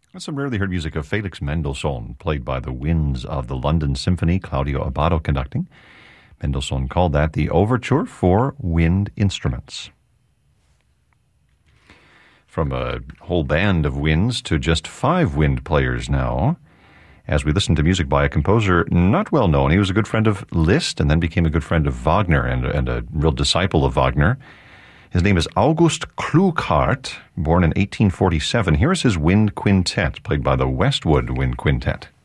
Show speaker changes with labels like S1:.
S1: That's some rarely heard music of Felix Mendelssohn, played by the winds of the London Symphony, Claudio Abbado conducting. Mendelssohn called that the Overture for Wind Instruments. From a whole band of winds to just 5 wind players now, as we listen to music by a composer not well known. He was a good friend of Liszt and then became a good friend of Wagner and a real disciple of Wagner. His name is August Klughardt, born in 1847. Here is his wind quintet, played by the Westwood Wind Quintet.